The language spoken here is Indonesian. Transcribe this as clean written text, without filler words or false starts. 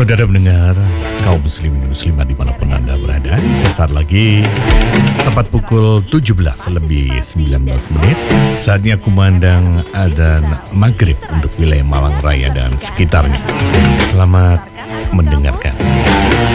Saudara mendengar, kaum muslimin muslimat dimanapun Anda berada, sesaat lagi tepat pukul 17 lebih 19 menit, saatnya kumandang adzan maghrib untuk wilayah Malang Raya dan sekitarnya. Selamat mendengarkan.